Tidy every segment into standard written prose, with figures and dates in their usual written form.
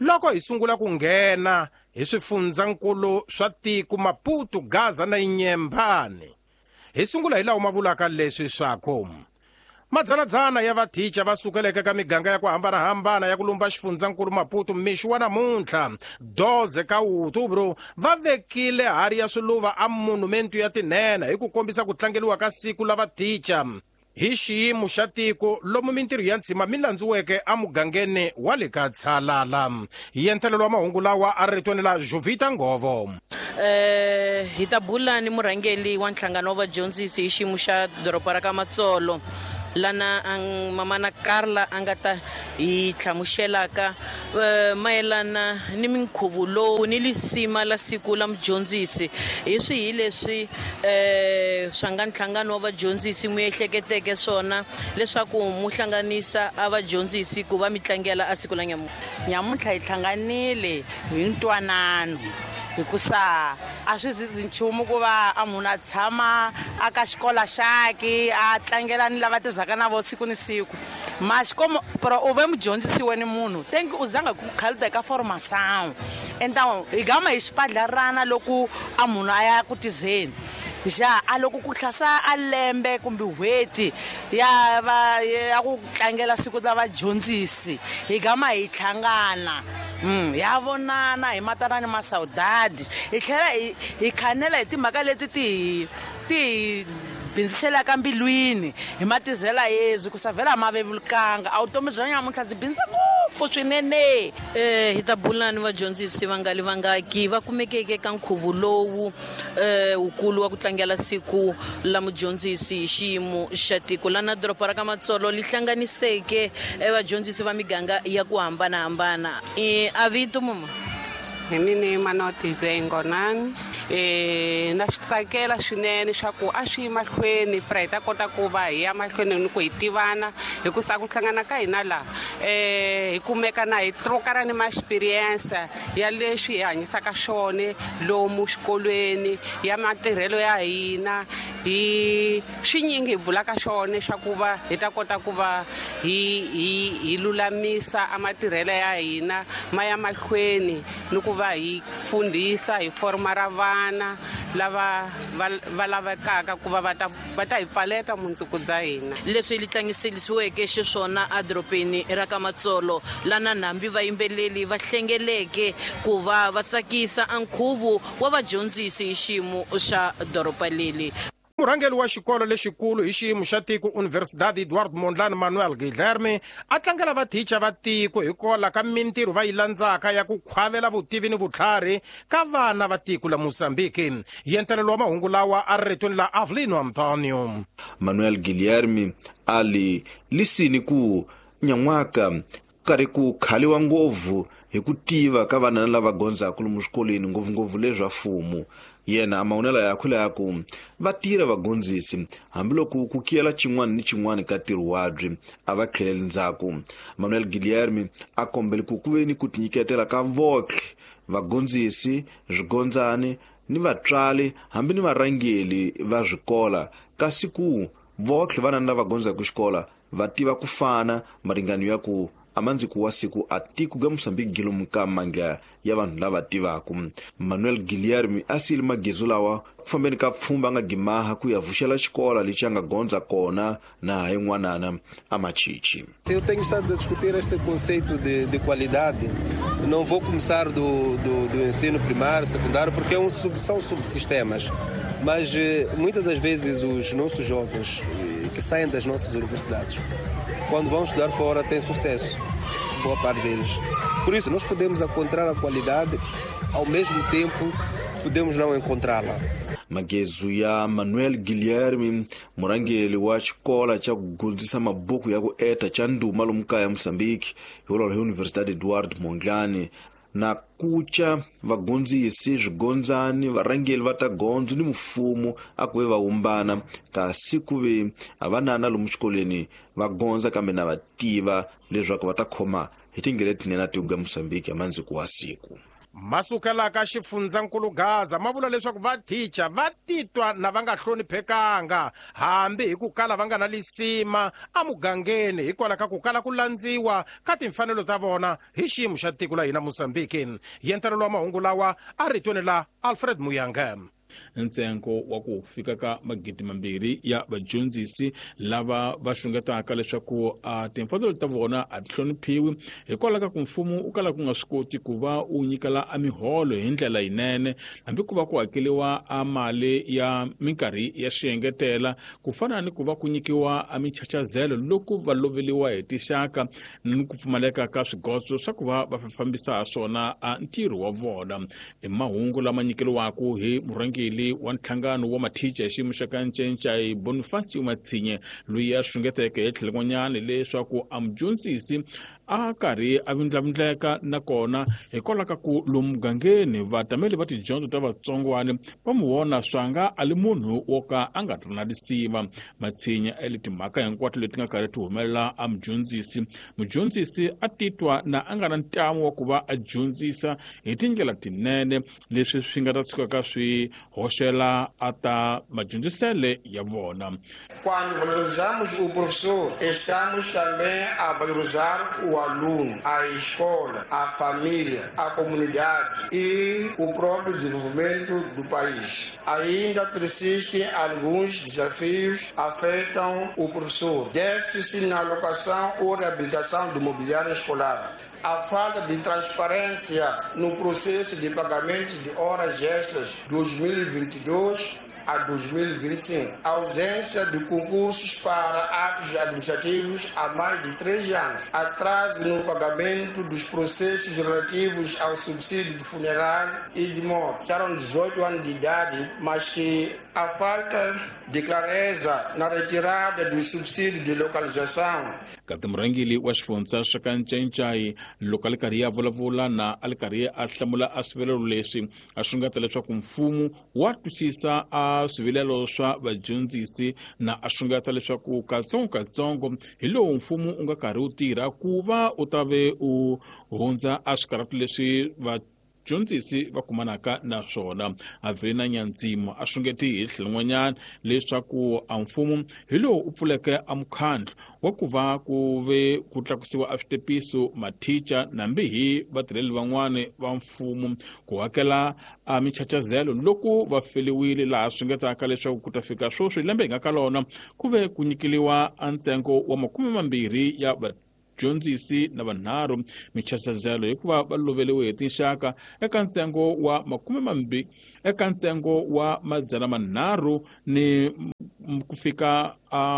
loko hi sungula ku nghena hi swifundzankulu swa tiko Maputo, Gaza na Inyembane. Hi sungula hi lawa ma vulaka leswi swako madzanadzana ya vathicha va sukeleke ka miganga ya ku hambanahambana ya ku lumba xifundzankulu Maputo mixo wa namuntlha 12 ka Outubro va vekile hari ya swiluva a monumento ya tinene hi ku kombisa ku tlangeliwa ka siku la vathicha hi xiyimo xa tiko lomu mintirho ya ntsima mi landziweke a mugangeni wa le ka Tshalala. Hi entlelo wa mahungu lawa a ritweni la Jovita Ngovo. Hi ta bula ni murhangeli wa nhlangano wa vadyondzisi hi xiyimo xa doroba ra ka Matsolo lana mamana Carla angata hi tlhamuxelaka mayelana ni minkhuvo lowu ni lisima la siku la mudyondzisi. Hi swihi leswi swa nga nhlangano wa vadyondzisi mu ehleketeke swona leswaku mu hlanganisa a vadyondzisi ku va mitlangela a siku la nyamuntlha hi hlanganile hi ntwanano hikusa a swi zizi nchumu ku va a munhu a tshama aka xikola xaki a tlangela ni lava tirhisaka na vo siku ni siku ma xikomo pero u ve mudyondzisi weni munhu tenki u zanga ku khalida eka formação então hi gama hi xipadlarana loko a munhu a ya ku tizeni ja a loko ku hlasa a lembe kumbe hweti ya ku tlangela siku la vadyondzisi hi gama hi tlhangana ya vonana hi matanani ma saudade hi tlhela hi khanela hi timhaka leti ti bindziselaka mbilwini hi matizela Yesu ku savela mavevulukanga a vutomi bya nyamuntlha byi bindza ngopfu swinene. Hi ta bulani vadyondzisi vangaki va kumekeke ka nkhuvo lowu ukulu wa ku tlangela siku la mudyondzisi hi xiyimo xa tiko lana doroba ra ka Matsolo li hlanganiseke vadyondzisi va miganga ya ku hambanahambana. A vito mama Mini Manoti Zengonani na swi tsakela swinene swa ku a swi mahlweni pra hi ta kota ku va hi ya mahlweni ni ku hi tivana hi ku sa ku hlangana ka hina la hi kumeka na hi trokana ni ma experience ya leswi hi hanyisaka swone lomu xikolweni ya matirhelo ya hina hi swinyingi hi bulaka swone swa ku va hi ta kota ku va hi lulamisa amatirhelo ya hina ma ya mahlweni ni ku va hi fundisa hi forma ra vana lava va lavekaka ku va va ta hi pfaleta mundzuku bya hina. Leswi li tlangiselisiweke xiswona a doropeni ra ka Matsolo lana nambi vayimbeleli va hlengeleke ku va tsakisa a nkhuvo wa vadyondzisi hi xiyimo xa doropa leli. Murhangeli wa xikolo lexikulu hi xiyimo xa tiko Universidade Eduardo Mondlane Manuel Guilherme a tlangela vathicha va tiko hi kola ka mintirho va yi landzaka ya ku khwavela vutivi ni vutlhari ka vana va tiko la Mozambique. Hi entlelo wa mahungu lawa a ritweni la Avelino Antonio. Manuel Guilherme ali lisini ku nyan'waka kari ku khaliwa ngopfu hi ku tiva ka vana lava gondzaka lomu swikolweni ngopfungopfu leswa mfumo. Yena amaonela yakho yaku vatirha vagondzisi hambiloko ku kiyela chin'wana ni chin'wana ka tirho wabye a va tlheleli ndzhaku. Manuel Guilherme a kombele ku kuveni ku tinyiketela ka votlhe vagondzisi swigondzani ni vatswali hambi ni varhangeli va swikola kasi ku votlhe vana lava gondzaka ku xikola va tiva ku fana maringano ya ku amandziku wa siku a tiko ga Mozambique gilomu ka manga ya vanhu lava tivaku. Manuel Guilherme asili magezu lawa ku fambeni ka pfhumba nga gimaha ku ya vuxela xikola lexi nga gondza kona na hi n'wanana a Machichi. Eu tenho estado a discutir este conceito de qualidade. Não vou começar do ensino primário, secundário, porque são subsistemas. Mas muitas das vezes os nossos jovens que saem das nossas universidades, quando vão estudar fora, têm sucesso, boa parte deles. Por isso, nós podemos encontrar a qualidade, ao mesmo tempo, podemos não encontrá-la. Magezu ya Manuel Guilherme murangeli wa xikola xa ku gondzisa mabuku ya ku eta xa nduma lomu kaya Mozambique hi wolowo hi Universidade Eduardo Mondlane na kucha vagondzisi swigondzani varhangeli va ta gondzo ni mfumo a ku ve va humbana kasi ku ve avanana lomu xikolweni va gondza kambe na va tiva leswaku va ta khoma hi tingele tinene na tiko ga Mozambique ya mandziku wa siku. masukela ka xifundzakulu Gaza ma vula leswaku vathicha va titwa na va nga hloniphekanga hambi hi ku kala va nga na lisima amugangeni hikwalaho ka ku kala ku landziwa ka timfanelo ta vona hi xiyimo xa tiko la hina Mozambiki. Yentelelo wa mahungu lawa a ritweni la Alfred Muyanga. Ntsengo wa ku fika ka magidi mambirhi ya vadyondzisi lava va xungetaka leswaku timfanelo ta vona a ti hloniphiwi hikwalaho ka ku mfumo u kala ku nga swi koti ku va u nyikela miholo hi ndlela yinene hambi ku va ku hakeliwa mali ya minkarhi ya xiyengetela ku fana ni ku va ku nyikiwa michachazelo loko va loveliwa hi tixaka ni ku pfumaleka ka swigodzo swa ku va fambisa swona ntirho wa vona. I mahungu lama nyikeliwaku hi murhangeli wa nhlangano wa mathicha hi xiyimo xa ka Ncenca hi Bonifacio Matsinye loyi a xungeteke hi tlhelengonyana leswaku mudyondzisi a karhi a vindlavindleka nakona hikwalaho ka ku lomu mugangeni vatameli va tidyondzo ta vatsongwana va mu vona swanga a li munhu wo ka a nga ri na lisima. Matsinye ele timhaka hinkwato leti nga karhi ti humelela mudyondzisi a titwa na a nga na ntamu wa ku va a dyondzisa hi tindlela tinene leswi swi nga ta tshukaka swi hoxela ata madyondzisele ya vona. Quando valorizamos o professor, estamos também a valorizar o aluno, a escola, a família, a comunidade e o próprio desenvolvimento do país. Ainda persistem alguns desafios que afetam o professor. Déficit na alocação ou reabilitação do mobiliário escolar. A falta de transparência no processo de pagamento de horas extras 2022 a 2025. A ausência de concursos para atos administrativos há mais de 3 anos. Atraso no pagamento dos processos relativos ao subsídio de funerário e de morte. Eram 18 anos de idade, mas que a falta de clareza na retirada do subsídio de localização. Katimrangili wa xifundza xa ka Ncenca loko ali karhi ya vulavula na ali karhi a hlamula swivilelo leswi a xungeta leswaku mfumo wa twisisa swivilelo swa vadyondzisi na a xungeta leswaku katsongo hi lowu mfumo u nga karhi u tirha ku va u ta ve u hundza swikarhato leswi vadyondzisi va kumanaka na swona. Avelina Nyantsima a xungeti hi tlhelengonyana leswaku mfumo hi lowu u pfuleke mukhandlo wa ku va ku ve ku tlakusiwa switepiso mathicha nambi hi vatirheli van'wana va mfumo ku hakela michachazelo loko va feliwile laha swingetaka leswaku ku ta fika swoswi lembe hi nga ka lona ku ve ku nyikeliwa ntsengo wa 20 ya vadyondzisi na vanharhu michachazelo hikuva va loveliwe hi tinxaka eka ntsengo wa 20 eka ntsengo wa 300 ni ku fika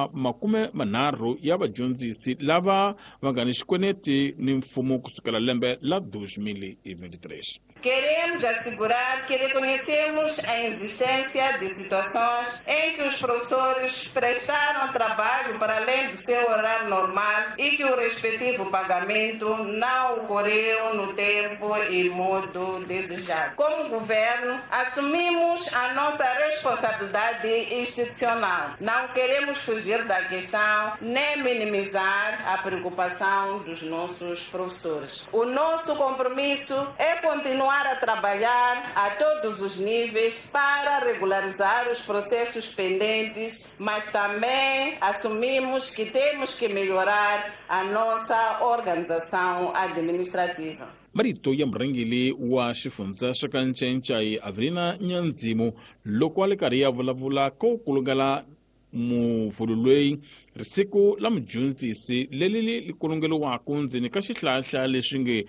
30 ya vadyondzisi lava va nga ni xikweneti ni mfumo kusukela lembe la 2023. Queremos assegurar que reconhecemos a existência de situações em que os professores prestaram trabalho para além do seu horário normal e que o respectivo pagamento não ocorreu no tempo e modo desejado. Como governo, assumimos a nossa responsabilidade institucional. Não queremos fugir da questão nem minimizar a preocupação dos nossos professores. O nosso compromisso é continuar a trabalhar a todos os níveis para regularizar os processos pendentes, mas também assumimos que temos que melhorar a nossa organização administrativa. Marito ya murhangeli wa xifundza xa ka Ncenca Avelina Nyantsima loko ali karhi ya vulavula ko kulungela muvululweyi risiku la mudyondzisi leli li kulungeliwaku ndzeni ka xihlahla leswi nge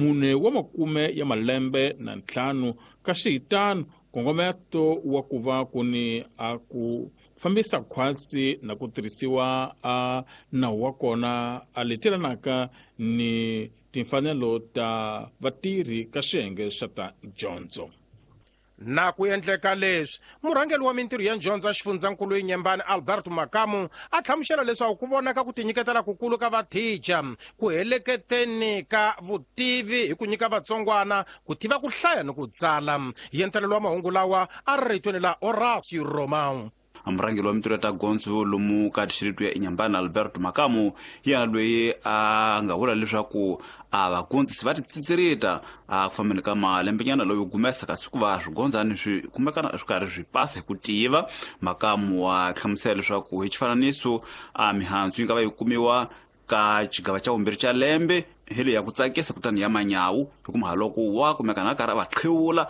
4 ya malembe na 5 ka xihitano kongometo wa ku va ku ni a ku fambisa khwatsi na ku tirhisiwa nawu wa kona a letelanaka ni timfanelo ta vatirhi ka xiyenge xa ta dyondzo. Na ku endleka leswi murhangeli wa mintirho ya dyondzo a xifundzankulu Nyembani Alberto Makamu a hlamusela leswaku ku vonaka ku tinyiketela kukulu ka vathicha ku heleketeni ka vutivi hi ku nyika vatsongwana ku tiva ku hlaya ni ku tsala. Yentelelo wa mahungu lawa a ri ritweni la Horacio Romão. murangeli wa mintirho ya tagondzo lomu ka district ya Inyambane Alberto Makamu yena loyi a nga vula leswaku vagondzisi va titsitsirita ku fambeni ka malembenyana loyo gumesa kasi ku va swigondzani swi kumekana swi karhi swi pasa hi ku tiva. Makamu wa hlamusela leswaku hi xifananiso mihandzu yi nga va yi kumiwa ka xigava xa vumbirhi xa lembe hi leyi ya ku tsakisa kutani ya manyawu hi ku mahaloko wa kumeka na karhi va qhevula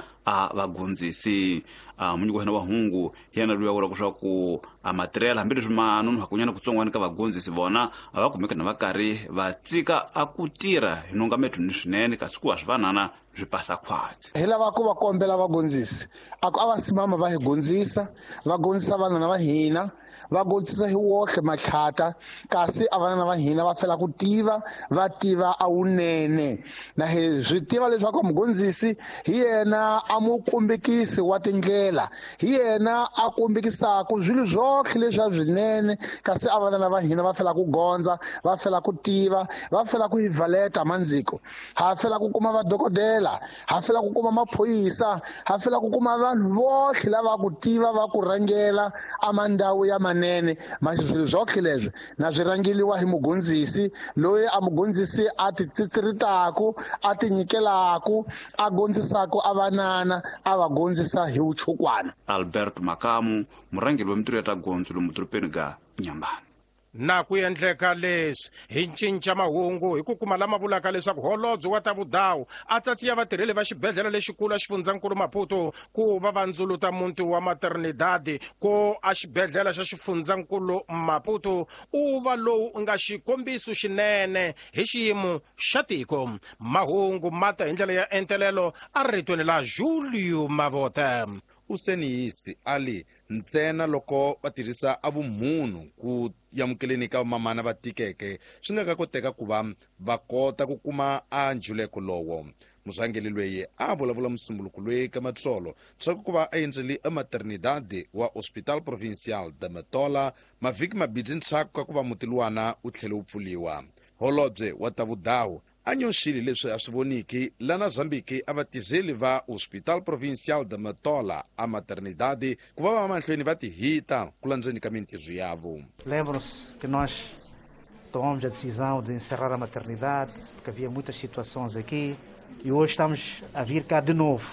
vagondzisi. Munyiko wa hina wa hungu yena loyi a vula leswaku material hambileswi ma nonoha kunyana kutsongwana ka vagondzisi vona va kumeka na va karhi va tsika ku tirha hi nongametho ni swinene kasi ku va swi vanana swi pasa khwatsi. Hi lava ku va kombela vagondzisi a va simama va hi gondzisa vanhwana va hina va gondzisa hi wohle matlhata kasi vanhwana va hina va fela ku tiva va tiva awunene na hi swi tiva leswaku mugondzisi hi yena a mukombekisi wa tindlela hi yena a kombekisaka swilo swohle leswi swinene kasi vanhwana va hina va fela ku gondza va fela ku tiva va fela ku hi valeta mandziko ha fela ku kuma vadokodela ha fela ku kuma maphoyisa ha fela ku kuma vanhu vohle lava ku tiva va ku rangela amandawu ya manene maswilo zohle leswi na swi rangeliwa hi mugondzisi loyi a mugondzisi a ti tsitsiritako a ti nyikelaku a gondzisako vanana a va gondzisa hi uchukwana. Alberto Makamu murangeli wa mintirho ya tagondzo lomu dorobeni ga Inyambane. Na ku endleka leswi hi cinca mahungu hi ku kuma lama vulaka leswaku holobye wa ta vudawu a tsatsiya vatirheli va xibedhlele lexikulu a xifundzankulu Maputo ku va va ndzuluta muti wa maternidade ko a xibedhlele xa xifundzankulu Maputo u va lowu nga xikombiso xinene hi xiyimo xa tiko. Mahungu mata hi ndlela ya entelelo a ritweni la Julio Mavota. Useniyisi ali ntsena loko va tirhisa vumunhu ku yamukeleni ka mamana va tikeke swi nga koteka ku va kota ku kuma njuleko lowo. Musangeli loyi a vulavula musumbuluku loyi ka matsolo swa ku va a endleli maternidade wa Hospital Provincial de Matola mavhiki mabidzi ntshaku ka ku va mutilwana u tlhele u pfuliwa. Holobye wa ta vudawu a nyoxile leswi a swi voniki lana Zambiki a vatizeli va Hospital Provincial de Matola a maternidade ku va mahlweni va tihita ku landzeni ka mintirho yavo. Lembram-se que nós tomamos a decisão de encerrar a maternidade porque havia muitas situações aqui e hoje estamos a vir cá de novo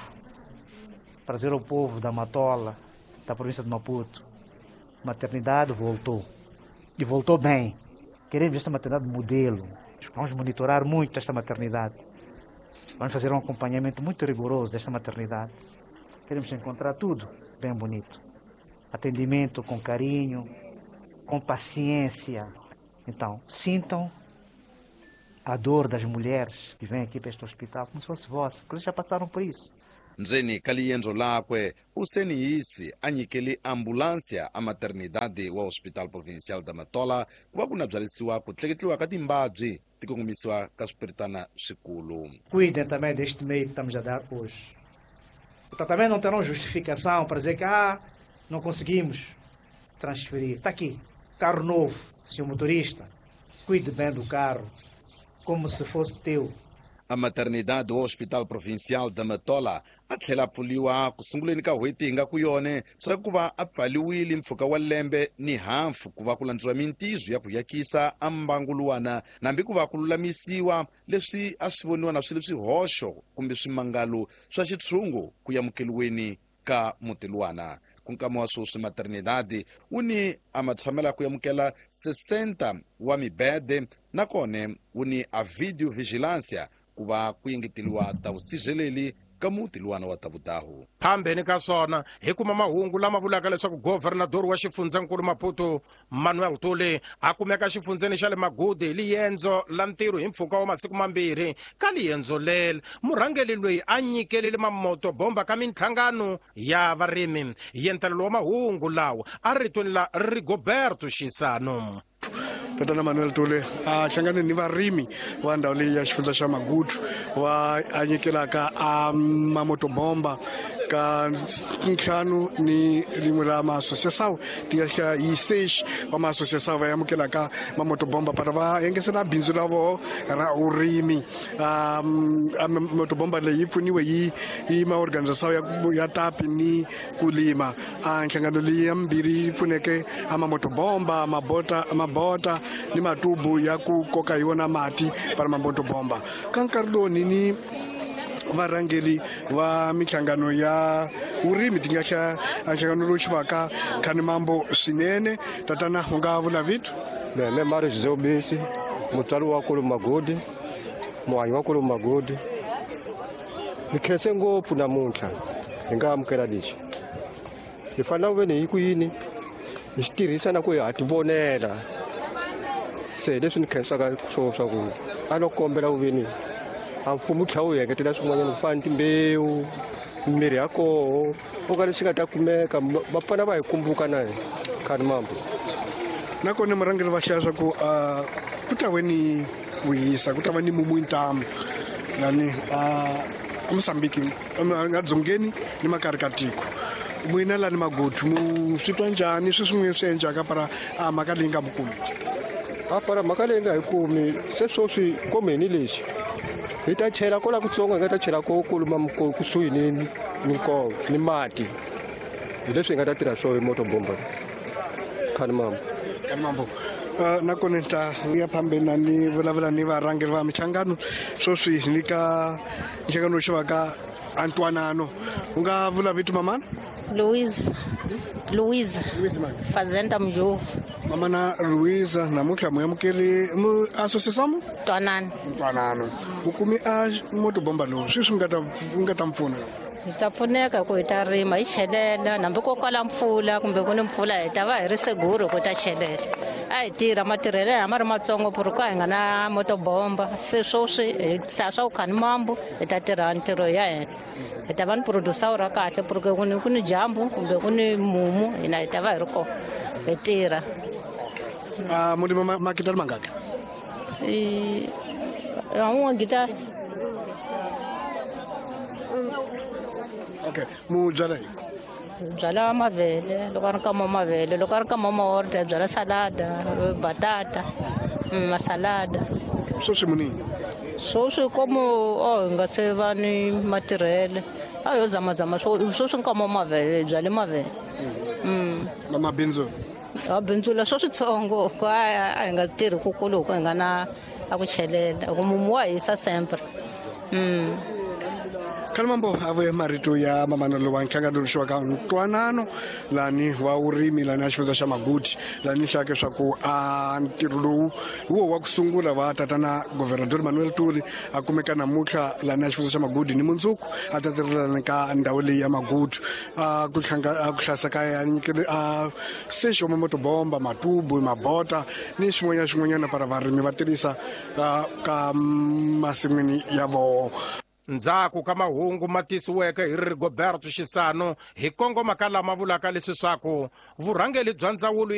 para dizer ao povo da Matola, da província de Maputo, a maternidade voltou e voltou bem. Queremos esta maternidade modelo. Vamos monitorar muito esta maternidade. Vamos fazer um acompanhamento muito rigoroso desta maternidade. Queremos encontrar tudo bem bonito. Atendimento com carinho, com paciência. Então, sintam a dor das mulheres que vêm aqui para este hospital como se fosse vossa, porque eles já passaram por isso. Ndzeni ka liendzo lakwe Useniyisi a nyikele ambulância a maternidade wa Hospital Provincial da Matola ku va ku nabyarisiwa ku tleketliwa ka timbabyi ti kongomisiwa ka swipiritana swikulu. Cuidem também deste meio que estamos a dar hoje. Também não terão justificação para dizer que não conseguimos transferir. Está aqui, carro novo, senhor motorista, cuide bem do carro, como se fosse teu. A maternidade do Hospital Provincial da Matola a tlhela pfuliwa ku sunguleni ka n'hweti hi nga ku yone swa ku va a pfaliwile mpfhuka wa lembe ni hafu ku va ku landziwa mintizo ya ku yakisa ambanguluwana nambi ku va ku lulamisiwa leswi a swi voniwa na swilo swihoxo kumbe swimangalo swa xitshungu ku yamukeliweni ka mutilwana. Ku nkama wa swoswi maternidade wu ni a matshamela ku yamukela 60 wa mibede nakone wu ni a video vigilância ku va ku yengeteliwa ta vusirheleli ka mutilwana wa tavudahu. Phambeni ka swona hi kuma mahungu lama vulaka leswaku governador wa xifundzankulu Maputo Manuel Tole a kumeka xifundzeni xa le Magudi hi liyendzo la ntirho hi mpfhuka wa masiku mambirhi. Ka liyendzo lele murhangeli loyi a nyikelele mamoto bomba ka mintlhangano ya varimi. Yentelelo wa mahungu lawa a ritweni la Rigoberto Xisano. tatana Manuel Tule a hlangane ni varimi va ndhawu leyi ya xifundza xa Magudu va a nyikelaka a mamotobomba ka ntlhanu ni rin'we ra maasociação ti nga yisex va maasociação va amukelaka mamotobomba para va engesela bindzu ra voho ra urimi. Motobomba leyi pfuniwe yi maorganização ya tapi ni kulima. Nhlangano leyi ya mbirhi yi pfuneke a mamotobomba mabota ni matubu ya ku koka hi wona mati para mamotobomba. Ka nkarhi lowu ni varhangeri va mihlangano ya urimi ti nga nhlangano lowu xivaka Khanimambo swinene. Tatana u nga vula vitu? Meme Mario José Obisi, mutswari wa Kulu Magodi, muhanyi wa Kulu Magodi. Ni khense ngopfu namuntlha hi nga amukela lexi. Hi fanele ku ve ni hi ku yini hi xi tirhisa na ku hi ti vonela. Se leswi ni khensaka swo swa ku a no kombela ku ve ni a mfumo tlha wu engetela swin'wanyana ku fana timbewu mirhi ya koho u nga leswi nga ta kumeka va fana va hi kumbuka na hi Khanimambo. Nakona murhangeri va hlaya swa ku ku ta ve ni wisa ku ta va ni mumuyintamu lani Mosambiki ngadzongeni ni makari ka tiko. Mwina lani Magudu mu switwa njhani swin'we swi endlaka para mhaka leyi nga mukumi? Para mhaka leyi nga hi kumi se swo swi komeni lexi hi ta chela kola kutsongo hi nga ta chela ko kuluma kusuhi ni mati hi leswi hi nga ta tirha swo hi motobomba Khanimambo. Nakona ni ta ya phambeni ni vulavula ni varhangeri va mihlangano swo swi nyika nhlangano xo va ka antwanano. U nga vula vitu mamana? Louise Fazenda Mjovu. Mamana Louise namuntlha mu amukeli mu associação Ntwanano. U kumi a motobomba lowu swi nga ta mpfuna? Hi ta pfuneka ku hi ta rima hi chelela nambe ko kala mpfula kumbe ku ni mpfula hi ta va hi ri seguro ku ta chelela. A hi tirha matirhelo ya ma ri matsongo ku ri ka hi nga na motobomba. Se swo swi hi hlaya swa ku Khanimambo hi ta tirha ntirho ya hina. Hi ta va ni producer ra kahle porque ku ni dyambu kumbe ku ni mumu hina hi ta va hi ri kona hi tirha. Mulima makitali mangaki? Un'we gitari. Okay, mu byala yini? Byala mavele, loko a ri kama mavele, loko a ri kama mahorta hi byala salada, batata, masalada. Swo swi munini? Swo swi komo hi nga se va ni matirhele. A yo zamazama swo swi kama mavele, hi byale mavele. Mabindzu? Bindzu leswo switsongo a hi nga tirhi ku kulu hi nga na a ku chelela ku mumu wa hisa sempre. Khanimambo a vuye marito ya mamanalo wa nhlangano xo ka Ntwanano lani wa urimi lani a xifundza xa Magudi lani hlaka swa ku ntirho lowu wo wa ku sungula va tatana Governador Manuel Tuli a kumeka namuntlha lani a xifundza xa Magudi ni mundzuku a ta tirhela ka ndhawu leyi ya Magudu ku hlasaka ya nyikele se xo motobomba matubu mabota ni swin'wanyana para varimi va tirhisa ka masin'wini ya vona. Ndzhaku ka mahungu ma tisiweke hi Rigoberto Xisano hi kongoma ka lama vulaka leswi swaku vurhangeli bya ndzawulo